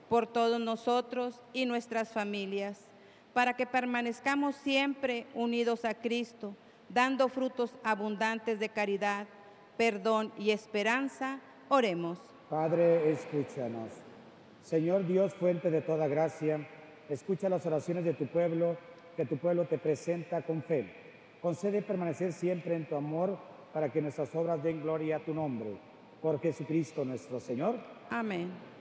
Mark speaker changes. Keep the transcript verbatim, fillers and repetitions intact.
Speaker 1: por todos nosotros y nuestras familias, para que permanezcamos siempre unidos a Cristo, dando frutos abundantes de caridad, perdón y esperanza. Oremos.
Speaker 2: Padre, escúchanos. Señor Dios, fuente de toda gracia, escucha las oraciones de tu pueblo, que tu pueblo te presenta con fe. Concede permanecer siempre en tu amor, para que nuestras obras den gloria a tu nombre. Por Jesucristo nuestro Señor.
Speaker 1: Amén.